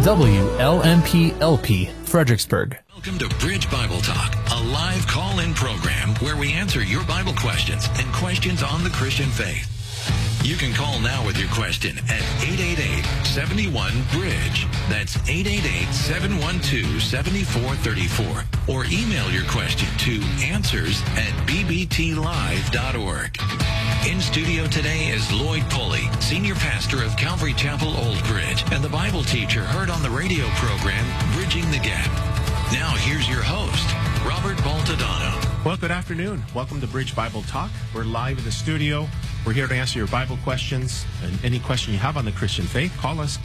WLMP-LP, Fredericksburg. Welcome to Bridge Bible Talk, a live call-in program where we answer your Bible questions and questions on the Christian faith. You can call now with your question at 888-71-BRIDGE. That's 888-712-7434. Or email your question to answers@bbtlive.org. In studio today is Lloyd Pulley, Senior Pastor of Calvary Chapel, Old Bridge, and the Bible teacher heard on the radio program, Bridging the Gap. Now here's your host, Robert Baltadano. Well, good afternoon. Welcome to Bridge Bible Talk. We're live in the studio. We're here to answer your Bible questions and any question you have on the Christian faith. Call us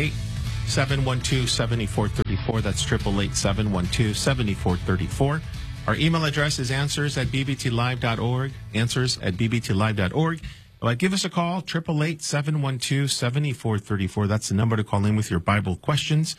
888-712-7434. That's 888-712-7434. Our email address is answers@bbtlive.org, answers@bbtlive.org. Give us a call, 888-712-7434. That's the number to call in with your Bible questions,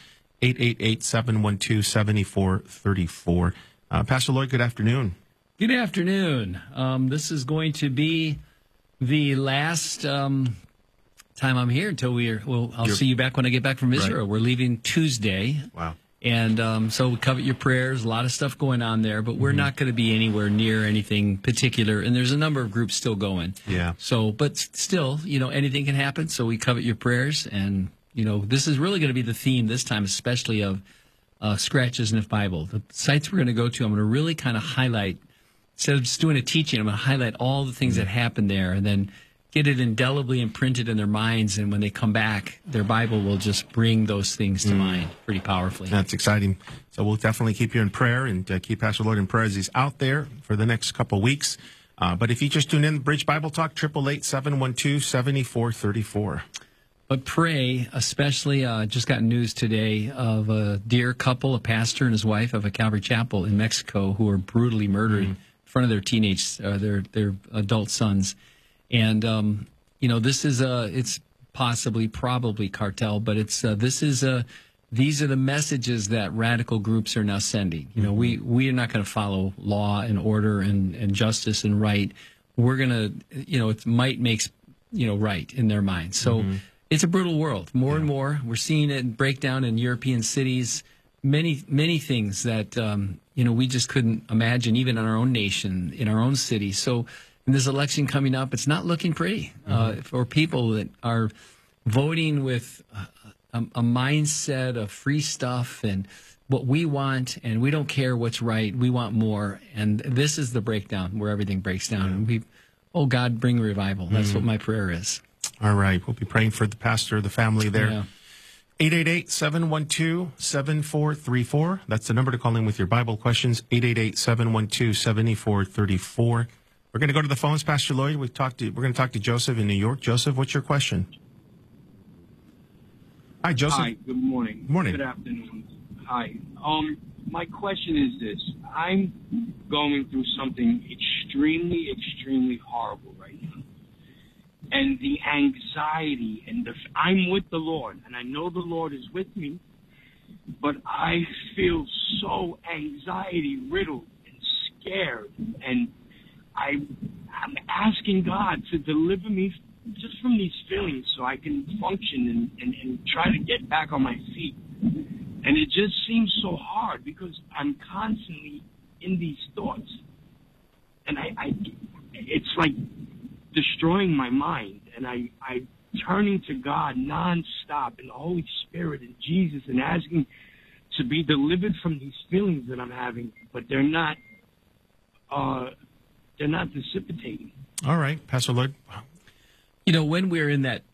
888-712-7434. Pastor Lloyd, good afternoon. Good afternoon. This is going to be the last time I'm here until I'll see you back when I get back from Israel. Right. We're leaving Tuesday. Wow. And so we covet your prayers, a lot of stuff going on there, but we're not going to be anywhere near anything particular. And there's a number of groups still going. Yeah. So, but still, anything can happen. So we covet your prayers. And, this is really going to be the theme this time, especially of Scratches in the Bible. The sites we're going to go to, I'm going to really kind of highlight, instead of just doing a teaching, I'm going to highlight all the things that happened there and then get it indelibly imprinted in their minds, and when they come back, their Bible will just bring those things to mind pretty powerfully. That's exciting. So we'll definitely keep you in prayer and keep Pastor Lloyd in prayer as he's out there for the next couple of weeks. But if you just tune in, Bridge Bible Talk, 888-712-7434. But pray, especially, just got news today of a dear couple, a pastor and his wife of a Calvary Chapel in Mexico, who were brutally murdered in front of their their adult sons. And, this is it's probably cartel, but these are the messages that radical groups are now sending. We are not going to follow law and order and justice and right. We're going to, it's might makes, right in their minds. So it's a brutal world. More and more, we're seeing it break down in European cities. Many, many things that, we just couldn't imagine, even in our own nation, in our own city. So, in this election coming up, it's not looking pretty for people that are voting with a mindset of free stuff and what we want, and we don't care what's right. We want more, and this is the breakdown where everything breaks down. And God, bring revival. That's what my prayer is. All right. We'll be praying for the pastor, the family there. Yeah. 888-712-7434. That's the number to call in with your Bible questions, 888-712-7434. We're going to go to the phones, Pastor Lloyd. We're going to talk to Joseph in New York. Joseph, what's your question? Hi, Joseph. Hi, good morning. Good morning. Good afternoon. Hi. My question is this. I'm going through something extremely, extremely horrible right now. And the anxiety, I'm with the Lord, and I know the Lord is with me, but I feel so anxiety-riddled and scared, and I'm asking God to deliver me just from these feelings so I can function and try to get back on my feet. And it just seems so hard because I'm constantly in these thoughts. And it's like destroying my mind. And I'm turning to God nonstop and the Holy Spirit and Jesus and asking to be delivered from these feelings that I'm having, but they're not dissipating. All right, Pastor Lloyd. When we're in that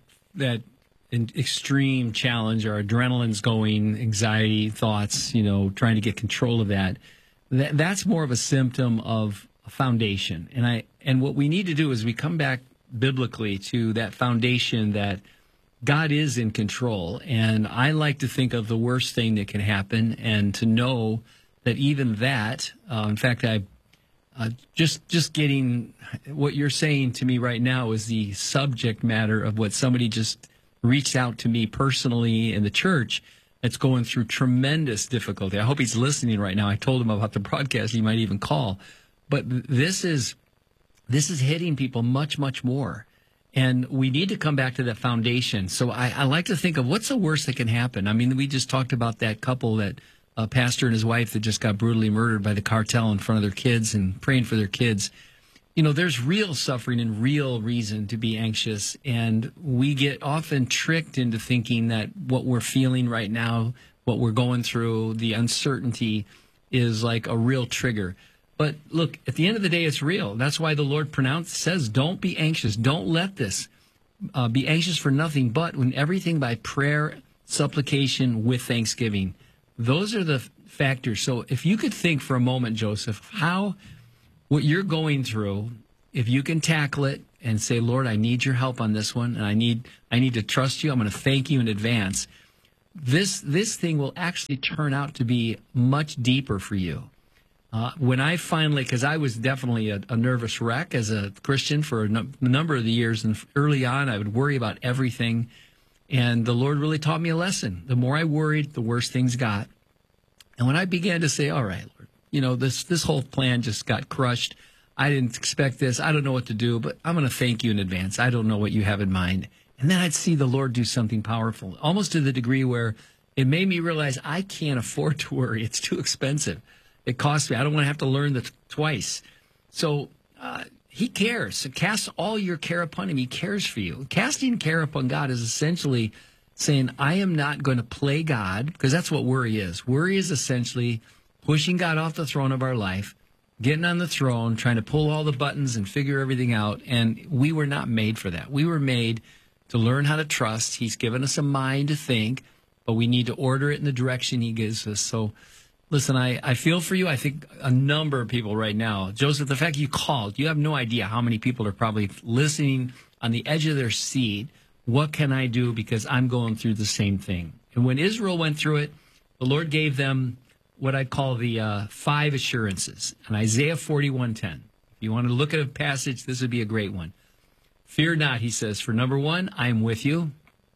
extreme challenge, our adrenaline's going, anxiety, thoughts, trying to get control of that's more of a symptom of a foundation. And what we need to do is we come back biblically to that foundation that God is in control. And I like to think of the worst thing that can happen and to know that even that, in fact, just getting what you're saying to me right now is the subject matter of what somebody just reached out to me personally in the church that's going through tremendous difficulty. I hope he's listening right now. I told him about the broadcast. He might even call. But this is hitting people much, much more. And we need to come back to that foundation. So I like to think of what's the worst that can happen. I mean, we just talked about that couple, that pastor and his wife that just got brutally murdered by the cartel in front of their kids and praying for their kids. You know, there's real suffering and real reason to be anxious. And we get often tricked into thinking that what we're feeling right now, what we're going through, the uncertainty is like a real trigger. But look, at the end of the day, it's real. That's why the Lord says, don't be anxious. Don't let this be anxious for nothing, but when everything by prayer, supplication with thanksgiving. Those are the factors. So if you could think for a moment, Joseph, how what you're going through, if you can tackle it and say, Lord, I need your help on this one, and I need to trust you. I'm going to thank you in advance. This thing will actually turn out to be much deeper for you. When I finally, because I was definitely a nervous wreck as a Christian for a number of the years, and early on I would worry about everything, and the Lord really taught me a lesson. The more I worried, the worse things got. And when I began to say, all right, Lord, you know, this whole plan just got crushed. I didn't expect this. I don't know what to do, but I'm going to thank you in advance. I don't know what you have in mind. And then I'd see the Lord do something powerful, almost to the degree where it made me realize I can't afford to worry. It's too expensive. It costs me. I don't want to have to learn that twice. So he cares. So cast all your care upon him. He cares for you. Casting care upon God is essentially saying, I am not going to play God, because that's what worry is. Worry is essentially pushing God off the throne of our life, getting on the throne, trying to pull all the buttons and figure everything out. And we were not made for that. We were made to learn how to trust. He's given us a mind to think, but we need to order it in the direction he gives us. So listen, I feel for you. I think a number of people right now, Joseph, the fact you called, you have no idea how many people are probably listening on the edge of their seat. What can I do? Because I'm going through the same thing. And when Israel went through it, the Lord gave them what I call the 5 assurances. In Isaiah 41:10. If you want to look at a passage, this would be a great one. Fear not, he says, for number 1, I am with you.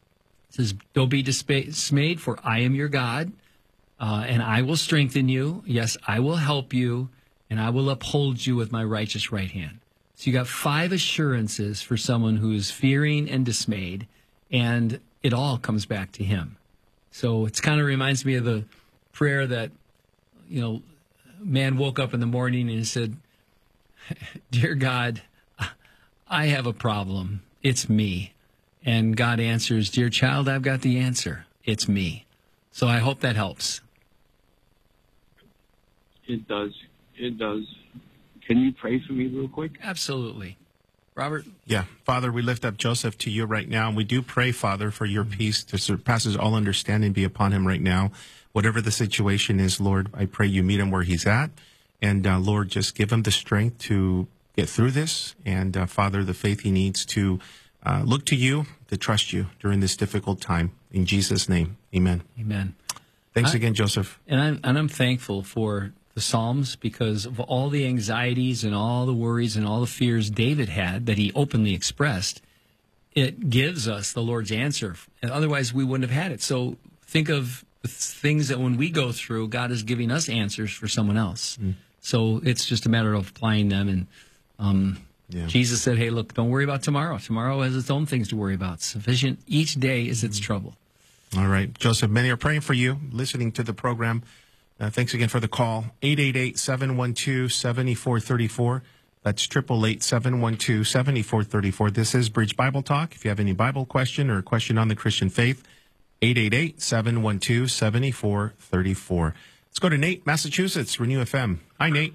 It says, don't be dismayed, for I am your God. And I will strengthen you. Yes, I will help you, and I will uphold you with my righteous right hand. So you got 5 assurances for someone who is fearing and dismayed, and it all comes back to him. So it kind of reminds me of the prayer that, you know, man woke up in the morning and said, Dear God, I have a problem. It's me. And God answers, Dear child, I've got the answer. It's me. So I hope that helps. It does. It does. Can you pray for me real quick? Absolutely. Robert? Yeah. Father, we lift up Joseph to you right now. And we do pray, Father, for your peace that surpasses all understanding be upon him right now. Whatever the situation is, Lord, I pray you meet him where he's at. And, Lord, just give him the strength to get through this. And, Father, the faith he needs to look to you, to trust you during this difficult time. In Jesus' name, amen. Amen. Thanks again, Joseph. And I'm thankful for the Psalms, because of all the anxieties and all the worries and all the fears David had that he openly expressed. It gives us the Lord's answer. And otherwise, we wouldn't have had it. So think of the things that when we go through, God is giving us answers for someone else. So it's just a matter of applying them. And Jesus said, hey, look, don't worry about tomorrow. Tomorrow has its own things to worry about. Sufficient each day is its trouble. All right. Joseph, many are praying for you, listening to the program. Thanks again for the call. 888-712-7434. That's 888-712-7434. This is Bridge Bible Talk. If you have any Bible question or a question on the Christian faith, 888-712-7434. Let's go to Nate, Massachusetts, Renew FM. Hi, Nate.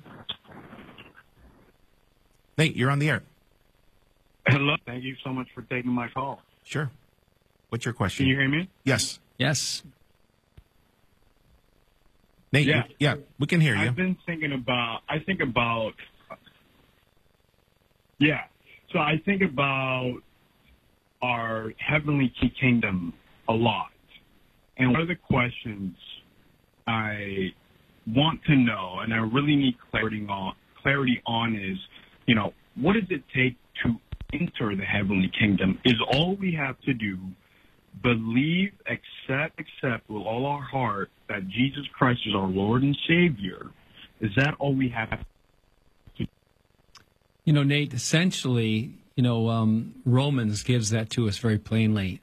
Nate, you're on the air. Hello. Thank you so much for taking my call. Sure. What's your question? Can you hear me? Yes. Yes. Nate, yeah, we can hear you. I've been thinking about, I think about our heavenly kingdom a lot. And one of the questions I want to know, and I really need clarity on is, you know, what does it take to enter the heavenly kingdom? Is all we have to do believe, accept with all our heart that Jesus Christ is our Lord and Savior? Is that all we have to do? You know, Nate, essentially, Romans gives that to us very plainly.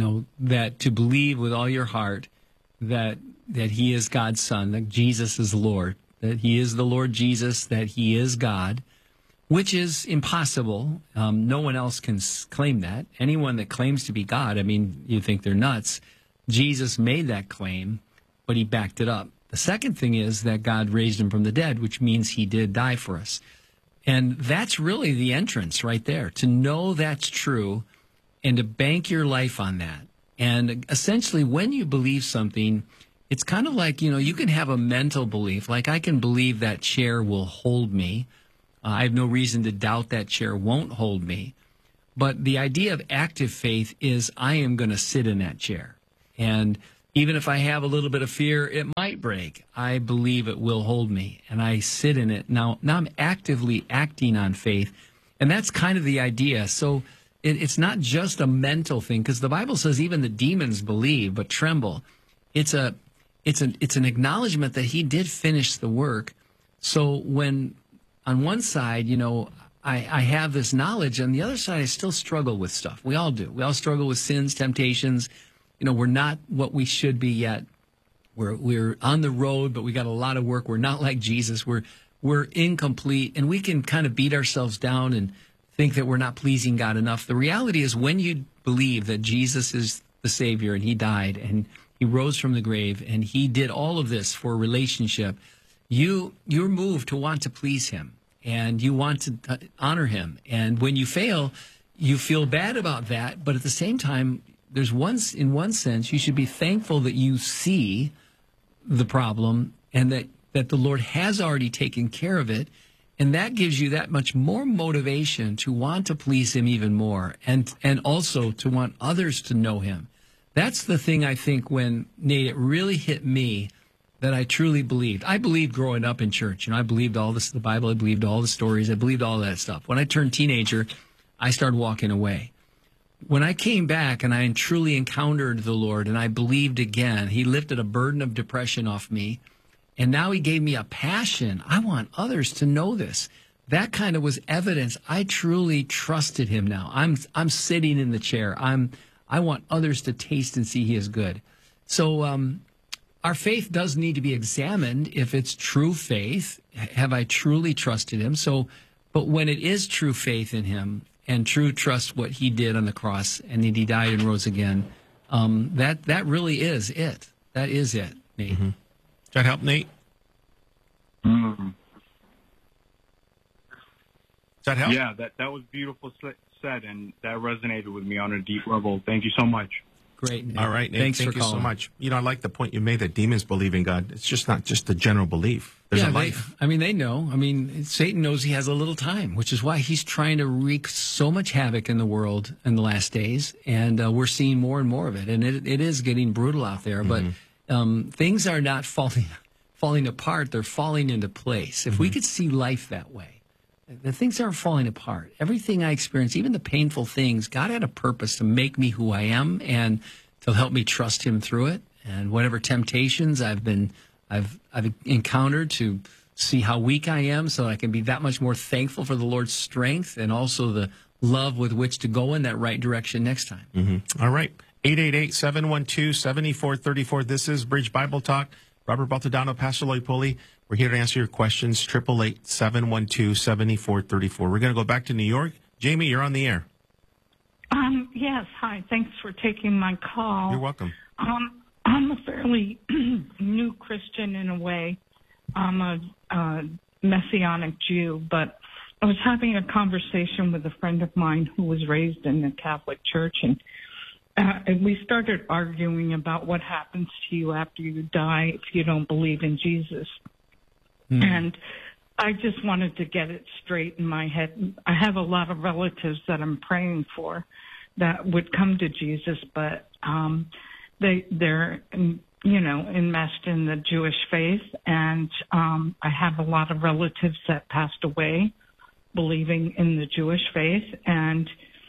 That to believe with all your heart that he is God's Son, that Jesus is Lord, that he is the Lord Jesus, that he is God, which is impossible. No one else can claim that. Anyone that claims to be God, you think they're nuts. Jesus made that claim, but he backed it up. The second thing is that God raised him from the dead, which means he did die for us. And that's really the entrance right there, to know that's true and to bank your life on that. And essentially, when you believe something, it's kind of like, you can have a mental belief. Like, I can believe that chair will hold me. I have no reason to doubt that chair won't hold me. But the idea of active faith is I am going to sit in that chair. And even if I have a little bit of fear, it might break. I believe it will hold me, and I sit in it. Now I'm actively acting on faith, and that's kind of the idea. So it's not just a mental thing, because the Bible says even the demons believe but tremble. It's an acknowledgement that he did finish the work. So when on one side, I have this knowledge, on the other side, I still struggle with stuff. We all do. We all struggle with sins, temptations. We're not what we should be yet. We're on the road, but we got a lot of work. We're not like Jesus. We're incomplete, and we can kind of beat ourselves down and think that we're not pleasing God enough. The reality is, when you believe that Jesus is the Savior and he died and he rose from the grave and he did all of this for a relationship, you're moved to want to please him and you want to honor him. And when you fail, you feel bad about that, but at the same time, in one sense, you should be thankful that you see the problem and that the Lord has already taken care of it. And that gives you that much more motivation to want to please him even more and also to want others to know him. That's the thing, I think, when, Nate, it really hit me that I truly believed. I believed growing up in church. I believed all this, the Bible. I believed all the stories. I believed all that stuff. When I turned teenager, I started walking away. When I came back and I truly encountered the Lord and I believed again, he lifted a burden of depression off me. And now he gave me a passion. I want others to know this. That kind of was evidence. I truly trusted him now. I'm sitting in the chair. I want others to taste and see he is good. So our faith does need to be examined. If it's true faith, have I truly trusted him? But when it is true faith in him, and true trust what he did on the cross, and that he died and rose again, that really is it. That is it, Nate. Mm-hmm. Does that help, Nate? Mm-hmm. Does that help? Yeah, that was beautiful said, and that resonated with me on a deep level. Thank you so much. Great, Nate. All right, Nate. Thanks Thank for you calling. so much. I like the point you made that demons believe in God. It's just not just a general belief. There's a life. They know. Satan knows he has a little time, which is why he's trying to wreak so much havoc in the world in the last days. And we're seeing more and more of it. And it is getting brutal out there. Mm-hmm. But things are not falling apart. They're falling into place. If we could see life that way, the things aren't falling apart. Everything I experience, even the painful things, God had a purpose to make me who I am and to help me trust him through it. And whatever temptations I've encountered, to see how weak I am so I can be that much more thankful for the Lord's strength and also the love with which to go in that right direction next time. Mm-hmm. All right. 888-712-7434. This is Bridge Bible Talk. Robert Baltodano, Pastor Lloyd Pulley. We're here to answer your questions. 888-712-7434. We're going to go back to New York. Jamie, you're on the air. Yes. Hi. Thanks for taking my call. You're welcome. I'm a fairly new Christian in a way. I'm a Messianic Jew, but I was having a conversation with a friend of mine who was raised in the Catholic Church, and we started arguing about what happens to you after you die if you don't believe in Jesus. And I just wanted to get it straight in my head. I have a lot of relatives that I'm praying for that would come to Jesus, but they're enmeshed in the Jewish faith, and I have a lot of relatives that passed away believing in the Jewish faith, and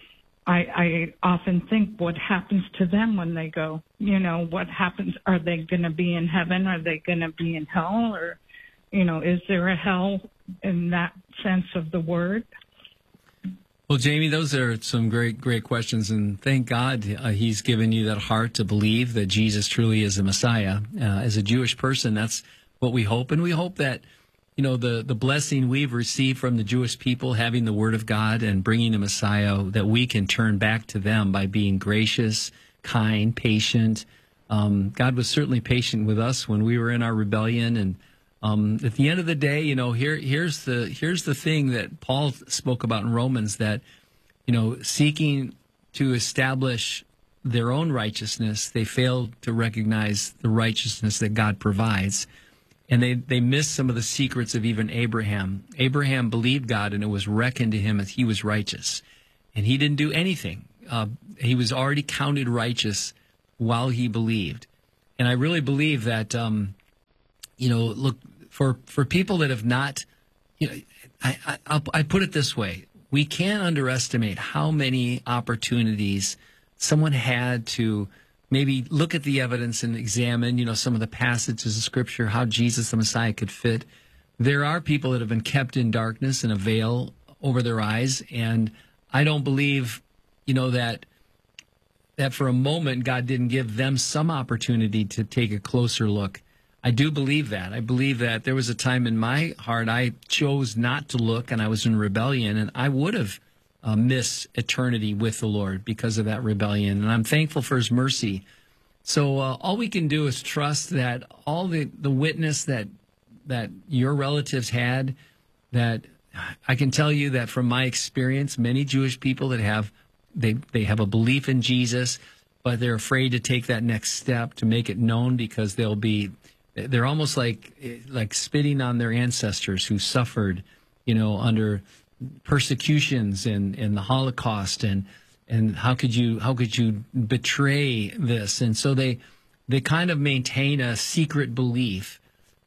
I often think, what happens to them when they go? What happens? Are they going to be in heaven? Are they going to be in hell? Or, is there a hell in that sense of the word? Well, Jamie, those are some great questions, and thank God He's given you that heart to believe that Jesus truly is the Messiah. As a Jewish person, that's what we hope, and we hope that the blessing we've received from the Jewish people, having the Word of God and bringing a Messiah, that we can turn back to them by being gracious, kind, patient. God was certainly patient with us when we were in our rebellion, and at the end of the day, here's the thing that Paul spoke about in Romans, that, seeking to establish their own righteousness, they failed to recognize the righteousness that God provides. And they missed some of the secrets of even Abraham. Abraham believed God, and it was reckoned to him as he was righteous. And he didn't do anything. He was already counted righteous while he believed. And I really believe that, look, for people that have not, I put it this way. We can't underestimate how many opportunities someone had to maybe look at the evidence and examine, some of the passages of Scripture, how Jesus the Messiah could fit. There are people that have been kept in darkness and a veil over their eyes, and I don't believe, that for a moment God didn't give them some opportunity to take a closer look. I do believe that. I believe that there was a time in my heart I chose not to look, and I was in rebellion, and I would have missed eternity with the Lord because of that rebellion. And I'm thankful for His mercy. So all we can do is trust that all the witness that your relatives had, that I can tell you that from my experience, many Jewish people that have they have a belief in Jesus, but they're afraid to take that next step to make it known, because they're almost like spitting on their ancestors who suffered, under persecutions and the Holocaust, and how could you betray this? And so they kind of maintain a secret belief.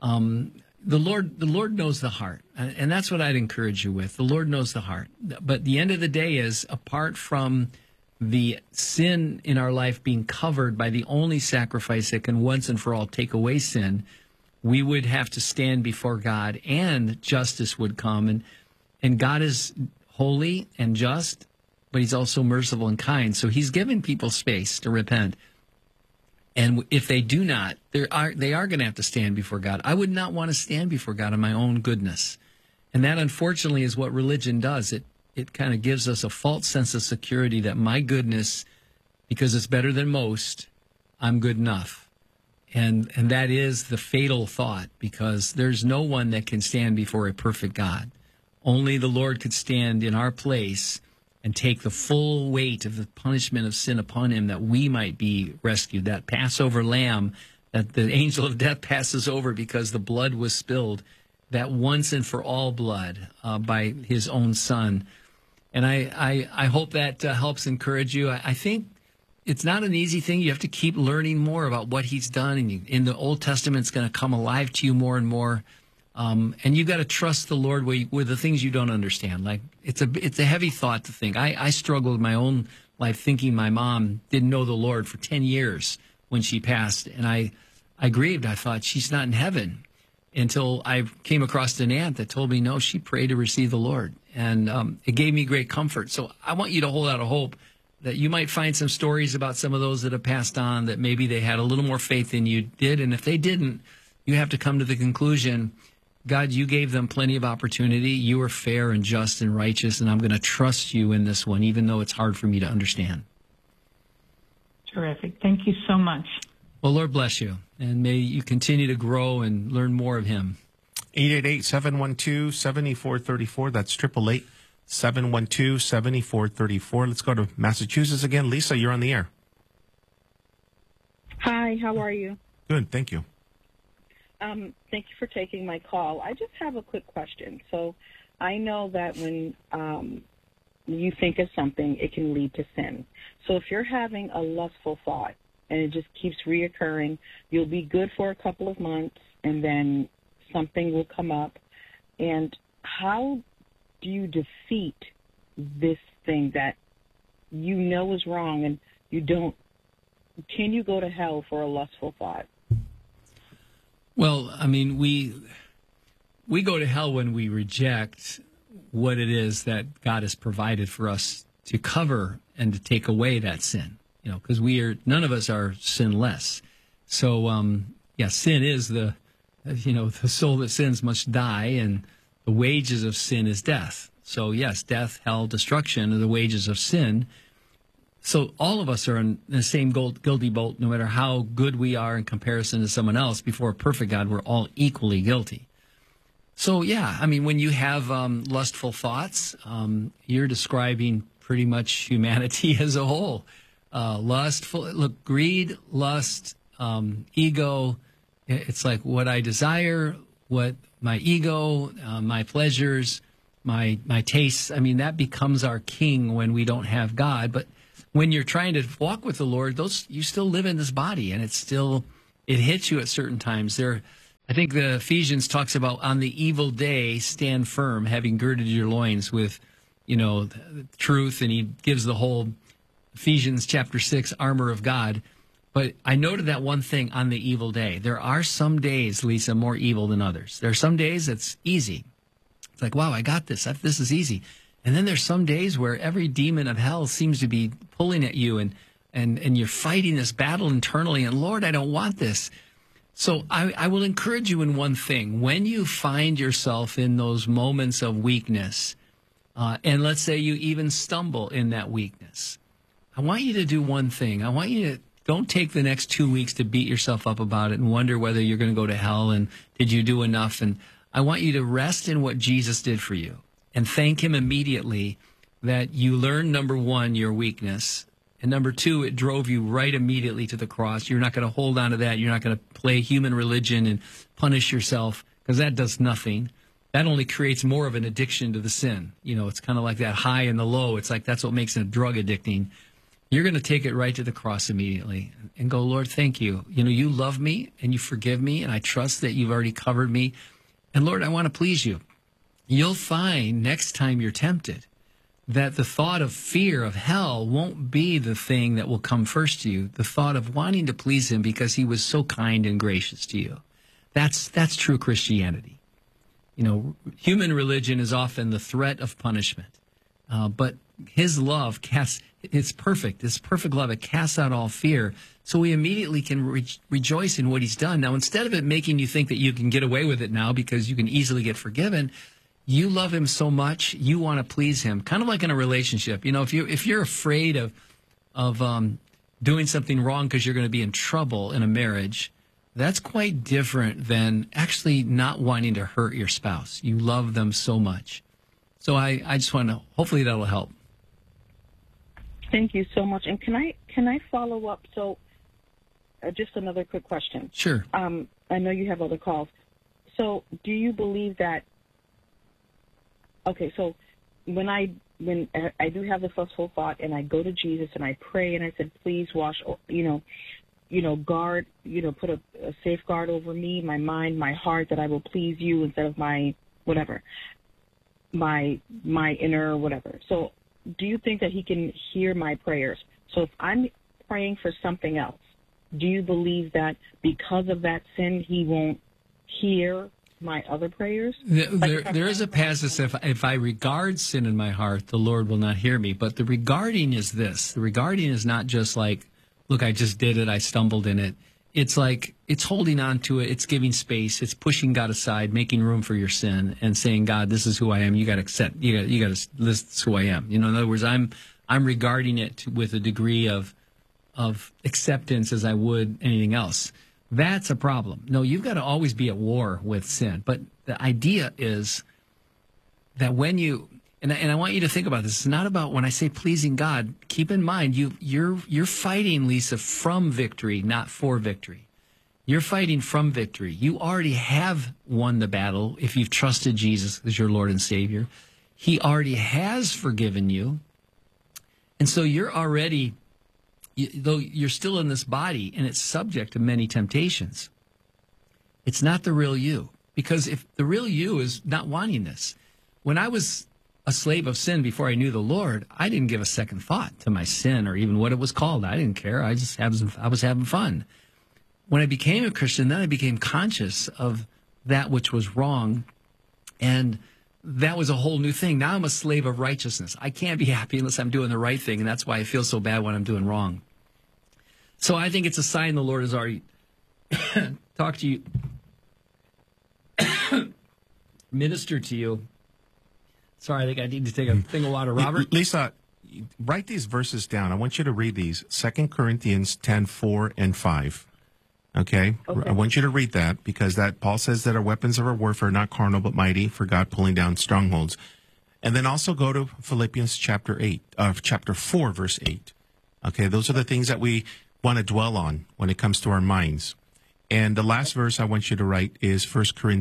The Lord knows the heart, and that's what I'd encourage you with. The Lord knows the heart. But the end of the day is, apart from the sin in our life being covered by the only sacrifice that can once and for all take away sin, we would have to stand before God, and justice would come. And God is holy and just, but He's also merciful and kind. So He's given people space to repent. And if they do not, they are going to have to stand before God. I would not want to stand before God in my own goodness. And that, unfortunately, is what religion does. It kind of gives us a false sense of security that my goodness, because it's better than most, I'm good enough. And that is the fatal thought, because there's no one that can stand before a perfect God. Only the Lord could stand in our place and take the full weight of the punishment of sin upon Him, that we might be rescued. That Passover lamb that the angel of death passes over because the blood was spilled, that once and for all blood by His own Son. And I hope that helps encourage you. I think it's not an easy thing. You have to keep learning more about what He's done. And in the Old Testament, it's going to come alive to you more and more. And you've got to trust the Lord with the things you don't understand. Like, it's a heavy thought to think. I struggled with my own life thinking my mom didn't know the Lord for 10 years when she passed. And I grieved. I thought, she's not in heaven, until I came across an aunt that told me, no, she prayed to receive the Lord. And it gave me great comfort. So I want you to hold out a hope that you might find some stories about some of those that have passed on, that maybe they had a little more faith than you did. And if they didn't, you have to come to the conclusion, God, you gave them plenty of opportunity. You are fair and just and righteous, and I'm going to trust you in this one, even though it's hard for me to understand. Terrific. Thank you so much. Well, Lord bless you, and may you continue to grow and learn more of Him. 888-712-7434. That's 888-712-7434. Let's go to Massachusetts again. Lisa, you're on the air. Hi, how are you? Good, thank you. Thank you for taking my call. I just have a quick question. So I know that when you think of something, it can lead to sin. So if you're having a lustful thought and it just keeps reoccurring, you'll be good for a couple of months, and then something will come up. And how do you defeat this thing that you know is wrong and you don't? Can you go to hell for a lustful thought? Well, I mean, we go to hell when we reject what it is that God has provided for us to cover and to take away that sin. Because none of us are sinless. So, sin is the soul that sins must die, and the wages of sin is death. So, yes, death, hell, destruction are the wages of sin. So all of us are in the same guilty boat, no matter how good we are in comparison to someone else. Before a perfect God, we're all equally guilty. So, when you have lustful thoughts, you're describing pretty much humanity as a whole. Greed, lust, ego. It's like what I desire, what my ego, my pleasures, my tastes. That becomes our king when we don't have God. But when you're trying to walk with the Lord, you still live in this body, and it hits you at certain times. I think the Ephesians talks about on the evil day, stand firm, having girded your loins with, truth, and he gives the whole Ephesians chapter 6 armor of God. But I noted that one thing on the evil day. There are some days, Lisa, more evil than others. There are some days it's easy. It's like, wow, I got this. This is easy. And then there's some days where every demon of hell seems to be pulling at you, and you're fighting this battle internally, and Lord, I don't want this. So I will encourage you in one thing. When you find yourself in those moments of weakness, and let's say you even stumble in that weakness, I want you to do one thing. I want you to don't take the next 2 weeks to beat yourself up about it and wonder whether you're going to go to hell and did you do enough. And I want you to rest in what Jesus did for you and thank him immediately that you learned, number one, your weakness. And number two, it drove you right immediately to the cross. You're not going to hold on to that. You're not going to play human religion and punish yourself, because that does nothing. That only creates more of an addiction to the sin. It's kind of like that high and the low. It's like that's what makes it drug addicting. You're going to take it right to the cross immediately and go, Lord, thank you. You love me and you forgive me, and I trust that you've already covered me. And Lord, I want to please you. You'll find next time you're tempted that the thought of fear of hell won't be the thing that will come first to you. The thought of wanting to please him because he was so kind and gracious to you. That's true Christianity. Human religion is often the threat of punishment. But his love it's perfect. This perfect love, it casts out all fear. So we immediately can rejoice in what he's done. Now, instead of it making you think that you can get away with it now because you can easily get forgiven, you love him so much, you want to please him. Kind of like in a relationship. If you're afraid of doing something wrong because you're going to be in trouble in a marriage, that's quite different than actually not wanting to hurt your spouse. You love them so much. So I just want to, hopefully that'll help. Thank you so much. And can I follow up? So just another quick question. Sure. I know you have other calls. So do you believe that, okay, so when I do have the lustful thought and I go to Jesus and I pray and I said, please wash, guard, put a safeguard over me, my mind, my heart, that I will please you instead of my whatever, my inner whatever. So do you think that he can hear my prayers? So if I'm praying for something else, do you believe that because of that sin, he won't hear my other prayers? There is a passage, if I regard sin in my heart, the Lord will not hear me. But the regarding is this. The regarding is not just like, look, I just did it, I stumbled in it. It's like, it's holding on to it, it's giving space, it's pushing God aside, making room for your sin, and saying, God, this is who I am. You got to accept, you got to, this is who I am. In other words, I'm regarding it with a degree of acceptance as I would anything else. That's a problem. No, you've got to always be at war with sin. But the idea is that when you, and I want you to think about this. It's not about when I say pleasing God. Keep in mind, you're fighting, Lisa, from victory, not for victory. You're fighting from victory. You already have won the battle if you've trusted Jesus as your Lord and Savior. He already has forgiven you. And so you're already, though you're still in this body and it's subject to many temptations, it's not the real you. Because if the real you is not wanting this. When I was a slave of sin before I knew the Lord, I didn't give a second thought to my sin or even what it was called. I didn't care. I was having fun. When I became a Christian, then I became conscious of that which was wrong. And that was a whole new thing. Now I'm a slave of righteousness. I can't be happy unless I'm doing the right thing, and that's why I feel so bad when I'm doing wrong. So I think it's a sign the Lord has already talked to you, ministered to you. Sorry, I think I need to take a thing of water. Robert? Lisa, write these verses down. I want you to read these. 2 Corinthians 10:4 and 5. Okay? I want you to read that because that Paul says that our weapons of our warfare are not carnal but mighty for God pulling down strongholds. And then also go to Philippians chapter 4, verse 8. Okay, those are the things that we want to dwell on when it comes to our minds. And the last verse I want you to write is 1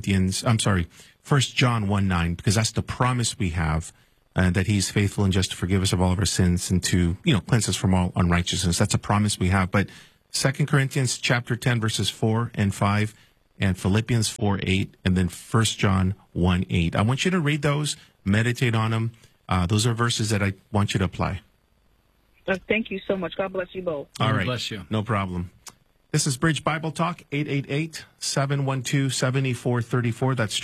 John 1:9, because that's the promise we have, that he's faithful and just to forgive us of all of our sins and to, cleanse us from all unrighteousness. That's a promise we have. But 2 Corinthians chapter 10, verses 4 and 5, and Philippians 4:8, and then 1 John 1:8. I want you to read those, meditate on them. Those are verses that I want you to apply. Thank you so much. God bless you both. All right. God bless you. No problem. This is Bridge Bible Talk, 888-712-7434. That's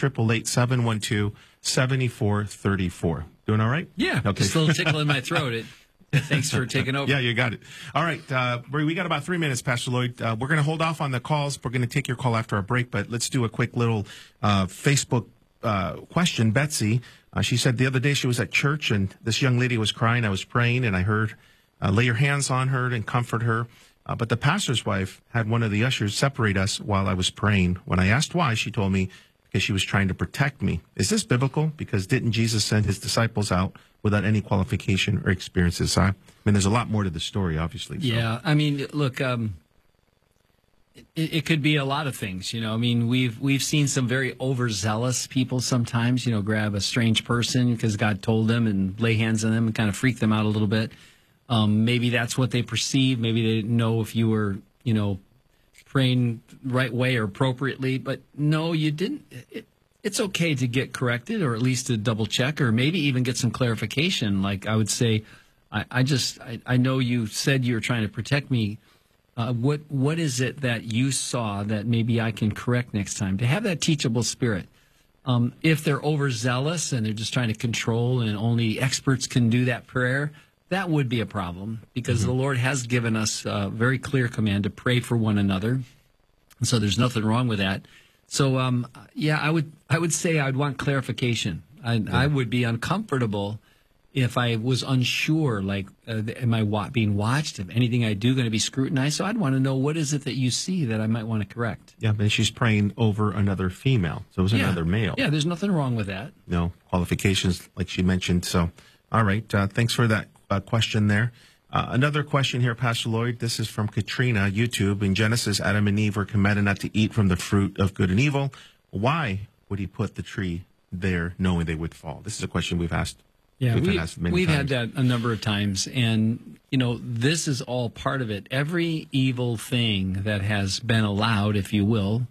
888-712-7434. Doing all right? Yeah. Okay. Just a little tickle in my throat. Thanks for taking over. Yeah, you got it. All right. We got about 3 minutes, Pastor Lloyd. We're going to hold off on the calls. We're going to take your call after our break, but let's do a quick little Facebook question. Betsy, she said the other day she was at church and this young lady was crying. I was praying and I heard, lay your hands on her and comfort her. But the pastor's wife had one of the ushers separate us while I was praying. When I asked why, she told me because she was trying to protect me. Is this biblical? Because didn't Jesus send his disciples out without any qualification or experiences? I mean, there's a lot more to the story, obviously. So. Yeah, I mean, look, it could be a lot of things. I mean, we've seen some very overzealous people sometimes. Grab a strange person because God told them and lay hands on them and kind of freak them out a little bit. Maybe that's what they perceive. Maybe they didn't know if you were, praying the right way or appropriately. But no, you didn't. It's okay to get corrected or at least to double check or maybe even get some clarification. Like I would say, I know you said you were trying to protect me. What is it that you saw that maybe I can correct next time? To have that teachable spirit. If they're overzealous and they're just trying to control and only experts can do that prayer, that would be a problem because the Lord has given us a very clear command to pray for one another. And so there's nothing wrong with that. So, I would say I'd want clarification. I would be uncomfortable if I was unsure, like, am I being watched? If anything I do going to be scrutinized? So I'd want to know what is it that you see that I might want to correct. Yeah, but she's praying over another female. So it was another male. Yeah, there's nothing wrong with that. No qualifications like she mentioned. So, all right. Thanks for that question there. Another question here, Pastor Lloyd. This is from Katrina, YouTube. In Genesis, Adam and Eve were commanded not to eat from the fruit of good and evil. Why would he put the tree there knowing they would fall? This is a question we've asked. Yeah, we've had that a number of times. And, this is all part of it. Every evil thing that has been allowed, if you will,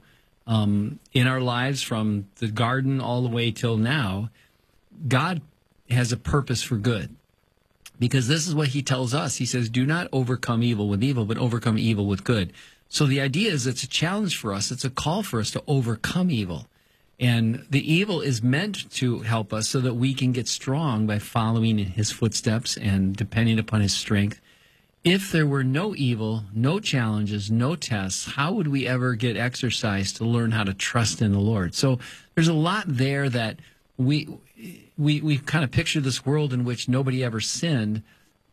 in our lives from the garden all the way till now, God has a purpose for good. Because this is what he tells us. He says, do not overcome evil with evil, but overcome evil with good. So the idea is it's a challenge for us. It's a call for us to overcome evil. And the evil is meant to help us so that we can get strong by following in his footsteps and depending upon his strength. If there were no evil, no challenges, no tests, how would we ever get exercise to learn how to trust in the Lord? So there's a lot there that we kind of picture this world in which nobody ever sinned,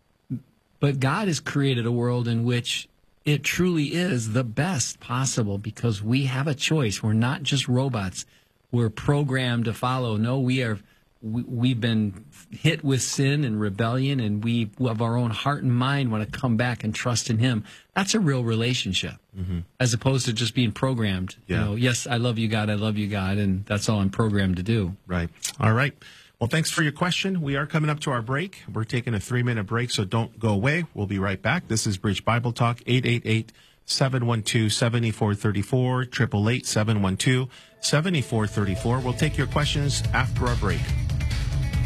but God has created a world in which it truly is the best possible because we have a choice. We're not just robots. We're programmed to follow. No, we've been hit with sin and rebellion, and we of our own heart and mind want to come back and trust in him. That's a real relationship, as opposed to just being programmed. Yeah. Yes, I love you, God, and that's all I'm programmed to do. Right. All right. Well, thanks for your question. We are coming up to our break. We're taking a 3-minute break, so don't go away. We'll be right back. This is Bridge Bible Talk, 888-712-7434, 888-712-7434. We'll take your questions after our break.